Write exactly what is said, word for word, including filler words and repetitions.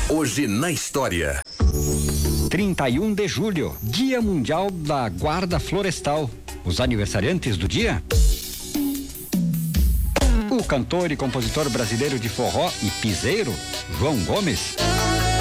Hoje na história. trinta e um de julho, Dia Mundial da Guarda Florestal. Os aniversariantes do dia? O cantor e compositor brasileiro de forró e piseiro, João Gomes.